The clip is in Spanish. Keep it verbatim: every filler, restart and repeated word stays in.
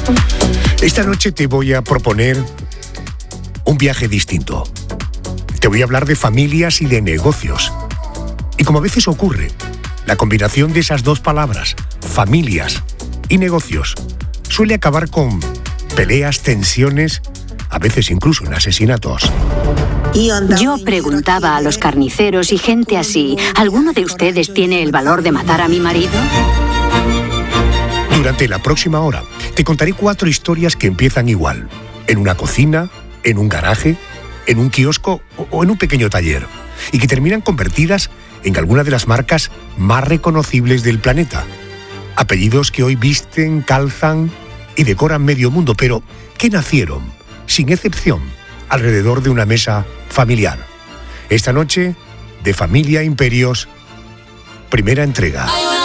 Esta noche te voy a proponer un viaje distinto. Te voy a hablar de familias y de negocios. Y como a veces ocurre, la combinación de esas dos palabras, familias y negocios, suele acabar con peleas, tensiones, a veces incluso en asesinatos. Yo preguntaba a los carniceros y gente así, ¿alguno de ustedes tiene el valor de matar a mi marido? Durante la próxima hora te contaré cuatro historias que empiezan igual, en una cocina, en un garaje, en un kiosco o en un pequeño taller, y que terminan convertidas en alguna de las marcas más reconocibles del planeta. Apellidos que hoy visten, calzan y decoran medio mundo, pero que nacieron, sin excepción, alrededor de una mesa familiar. Esta noche, de Familia Imperios, primera entrega.